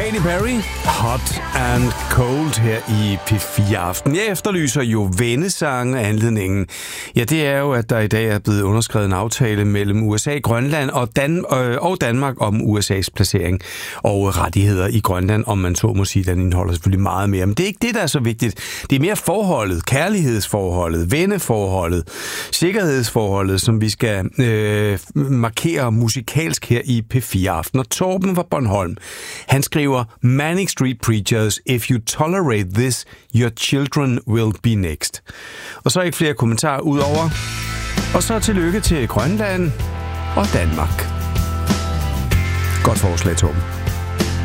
Katy Perry, Hot and Cold her i P4 Aften. Jeg efterlyser jo vennesange. Anledningen, ja, det er jo, at der i dag er blevet underskrevet en aftale mellem USA, Grønland og Danmark om USA's placering og rettigheder i Grønland, om man så må sige. Den indeholder selvfølgelig meget mere. Men det er ikke det, der er så vigtigt. Det er mere forholdet, kærlighedsforholdet, venneforholdet, sikkerhedsforholdet, som vi skal markere musikalsk her i P4 Aften. Og Torben fra Bornholm, han skriver: Manic Street Preachers, if you tolerate this, your children will be next. Og så ikke flere kommentarer udover. Og så tillykke til Grønland og Danmark. Godt forslag, Torben.